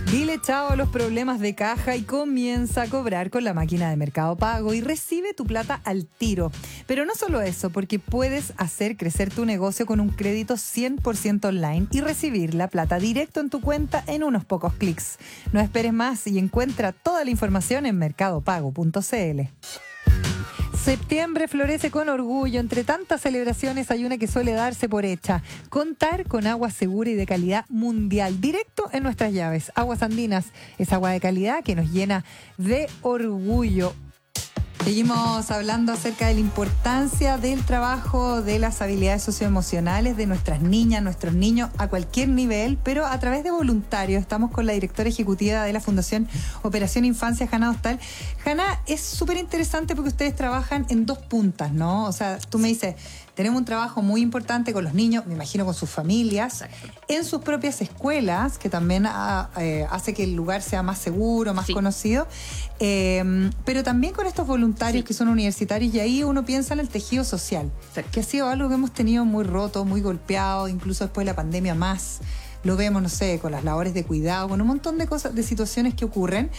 Dile chao a los problemas de caja y comienza a cobrar con la máquina de Mercado Pago y recibe tu plata al tiro. Pero no solo eso, porque puedes hacer crecer tu negocio con un crédito 100% online y recibir la plata directo en tu cuenta en unos pocos clics. No esperes más y encuentra toda la información en mercadopago.cl. Septiembre florece con orgullo. Entre tantas celebraciones hay una que suele darse por hecha: contar con agua segura y de calidad mundial, directo en nuestras llaves. Aguas Andinas es agua de calidad que nos llena de orgullo. Seguimos hablando acerca de la importancia del trabajo de las habilidades socioemocionales de nuestras niñas, nuestros niños a cualquier nivel, pero a través de voluntarios. Estamos con la directora ejecutiva de la Fundación Operación Infancia, Hanna Hostal. Hanna, es súper interesante porque ustedes trabajan en dos puntas, ¿no? O sea, tú me dices, tenemos un trabajo muy importante con los niños, me imagino con sus familias, en sus propias escuelas, que también hace que el lugar sea más seguro, más conocido, pero también con estos voluntarios que son universitarios, y ahí uno piensa en el tejido social, que ha sido algo que hemos tenido muy roto, muy golpeado, incluso después de la pandemia más. Lo vemos, no sé, con las labores de cuidado, con un montón de cosas, de situaciones que ocurren.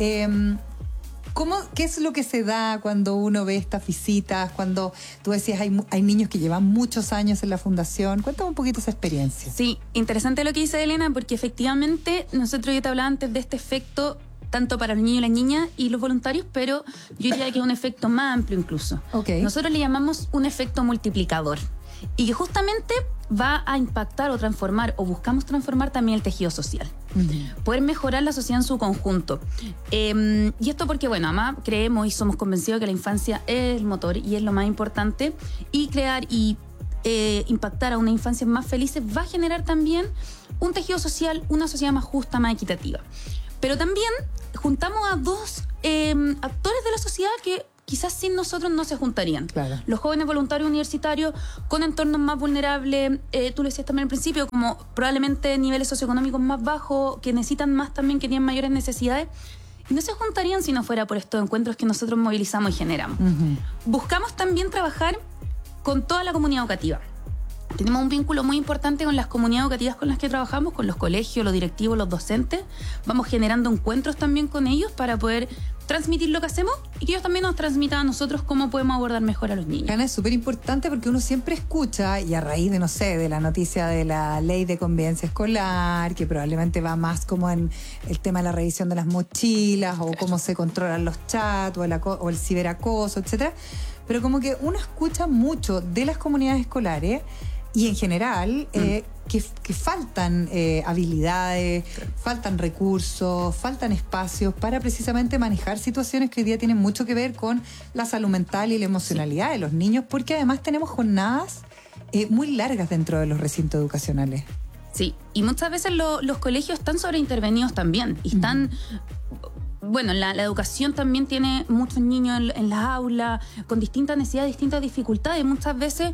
¿Qué es lo que se da cuando uno ve estas visitas? Cuando tú decías hay niños que llevan muchos años en la fundación. Cuéntame un poquito esa experiencia. Sí, interesante lo que dice Elena, porque efectivamente nosotros, yo te hablaba antes de este efecto tanto para los niños y las niñas y los voluntarios, pero yo diría que es un efecto más amplio incluso. Nosotros le llamamos un efecto multiplicador y que justamente va a impactar o transformar, o buscamos transformar también el tejido social. Poder mejorar la sociedad en su conjunto. Y esto porque, bueno, además creemos y somos convencidos que la infancia es el motor y es lo más importante, y crear y impactar a una infancia más feliz va a generar también un tejido social, una sociedad más justa, más equitativa. Pero también juntamos a dos actores de la sociedad que quizás sin nosotros no se juntarían. Claro. Los jóvenes voluntarios universitarios con entornos más vulnerables, tú lo decías también al principio, como probablemente niveles socioeconómicos más bajos, que necesitan más también, que tienen mayores necesidades, y no se juntarían si no fuera por estos encuentros que nosotros movilizamos y generamos. Buscamos también trabajar con toda la comunidad educativa. Tenemos un vínculo muy importante con las comunidades educativas con las que trabajamos, con los colegios, los directivos, los docentes. Vamos generando encuentros también con ellos para poder transmitir lo que hacemos y que ellos también nos transmitan a nosotros cómo podemos abordar mejor a los niños. Hanna, es súper importante porque uno siempre escucha, y a raíz de, no sé, de la noticia de la ley de convivencia escolar, que probablemente va más como en el tema de la revisión de las mochilas, o cómo se controlan los chats, o el ciberacoso, etcétera. Pero como que uno escucha mucho de las comunidades escolares y en general que faltan habilidades, faltan recursos, faltan espacios para precisamente manejar situaciones que hoy día tienen mucho que ver con la salud mental y la emocionalidad de los niños, porque además tenemos jornadas muy largas dentro de los recintos educacionales. Sí, y muchas veces los colegios están sobreintervenidos también, y están... Bueno, la educación también tiene muchos niños en las aulas con distintas necesidades, distintas dificultades. Muchas veces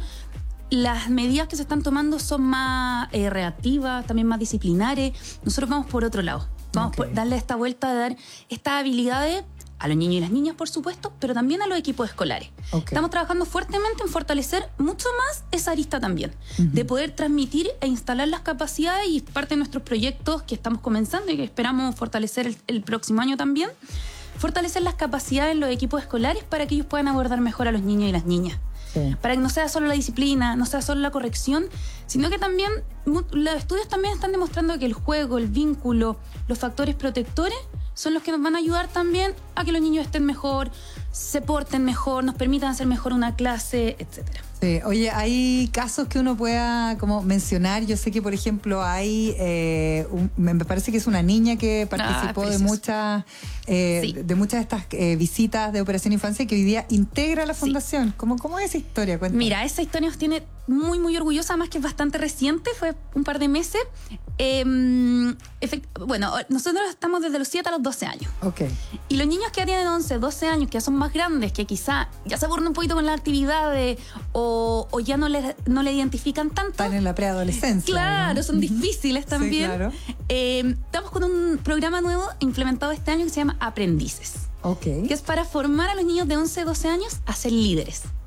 las medidas que se están tomando son más reactivas, también más disciplinares. Nosotros vamos por otro lado. Vamos por darle esta vuelta de dar estas habilidades a los niños y las niñas, por supuesto, pero también a los equipos escolares. Estamos trabajando fuertemente en fortalecer mucho más esa arista también, de poder transmitir e instalar las capacidades, y parte de nuestros proyectos que estamos comenzando y que esperamos fortalecer el próximo año también, fortalecer las capacidades en los equipos escolares para que ellos puedan abordar mejor a los niños y las niñas. Para que no sea solo la disciplina, no sea solo la corrección, sino que también los estudios también están demostrando que el juego, el vínculo, los factores protectores son los que nos van a ayudar también a que los niños estén mejor, se porten mejor, nos permitan hacer mejor una clase, etcétera. Sí. Oye, hay casos que uno pueda como mencionar. Yo sé que, por ejemplo, hay me parece que es una niña que participó de muchas de estas visitas de Operación Infancia, que hoy día integra la fundación. ¿Cómo es esa historia? Cuéntame. Mira, esa historia nos tiene muy, muy orgullosa, más que es bastante reciente, fue un par de meses. Bueno, nosotros estamos desde los 7 a los 12 años. Y los niños que ya tienen 11, 12 años, que ya son más grandes, que quizá ya se aburren un poquito con las actividades o ya no le identifican tanto. Están en la preadolescencia. Claro, ¿no? Son difíciles también. Sí, claro. Estamos con un programa nuevo implementado este año que se llama Aprendices. Que es para formar a los niños de 11, 12 años a ser líderes.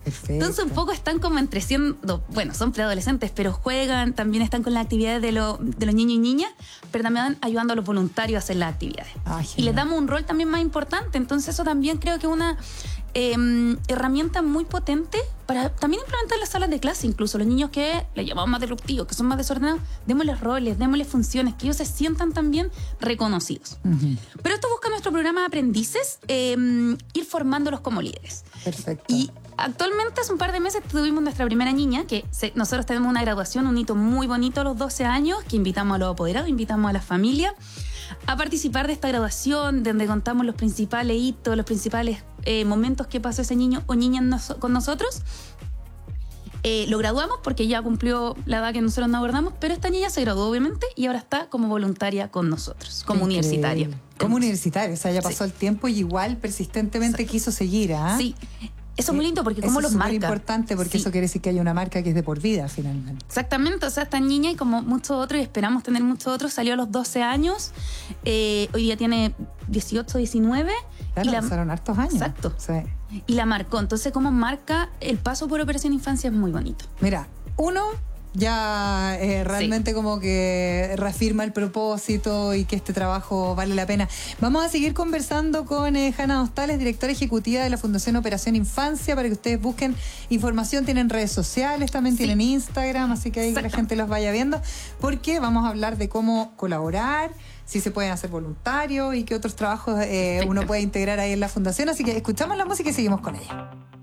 Perfecto. Entonces un poco están como son preadolescentes, pero juegan, también están con las actividades de los niños y niñas, pero también van ayudando a los voluntarios a hacer las actividades. Y les damos un rol también más importante, entonces eso también creo que es una herramienta muy potente para también implementar en las salas de clase, incluso los niños que le llamamos más disruptivos, que son más desordenados, démosles roles, démosles funciones, que ellos se sientan también reconocidos. Pero esto busca nuestro programa de aprendices, ir formándolos como líderes. Perfecto. Y actualmente hace un par de meses tuvimos nuestra primera niña, que nosotros tenemos una graduación, un hito muy bonito a los 12 años, que invitamos a los apoderados, invitamos a la familia a participar de esta graduación, donde contamos los principales hitos, los principales momentos que pasó ese niño o niña con nosotros. Lo graduamos porque ya cumplió la edad que nosotros nos abordamos, pero esta niña se graduó obviamente y ahora está como voluntaria con nosotros, como universitaria. Como universitaria, o sea, ya pasó el tiempo y igual persistentemente quiso seguir, ¿ah? Sí. Eso es muy lindo porque cómo los marca. Eso es muy importante porque eso quiere decir que hay una marca que es de por vida finalmente. Exactamente, o sea, esta niña y como muchos otros, y esperamos tener muchos otros, salió a los 12 años, hoy día tiene 18, 19. Claro, pasaron hartos años. Exacto. Sí. Y la marcó, entonces cómo marca el paso por Operación Infancia es muy bonito. Mira, ya realmente como que reafirma el propósito y que este trabajo vale la pena. Vamos a seguir conversando con Hanna Dostales, directora ejecutiva de la Fundación Operación Infancia, para que ustedes busquen información. Tienen redes sociales, también tienen Instagram, así que ahí que la gente los vaya viendo, porque vamos a hablar de cómo colaborar, si se pueden hacer voluntarios y qué otros trabajos uno puede integrar ahí en la fundación. Así que escuchamos la música y seguimos con ella.